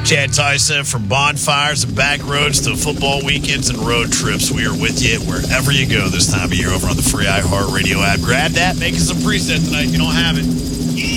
Chad Tyson, from bonfires and back roads to football weekends and road trips. We are with you wherever you go this time of year over on the free iHeartRadio app. Grab that. Make us a preset tonight if you don't have it.